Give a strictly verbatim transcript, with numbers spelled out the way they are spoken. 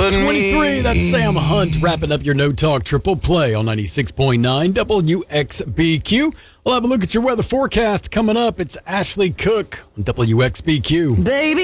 seven twenty-three, that's Sam Hunt wrapping up your No Talk Triple Play on ninety-six point nine W X B Q. We'll have a look at your weather forecast coming up. It's Ashley Cook on W X B Q. Baby.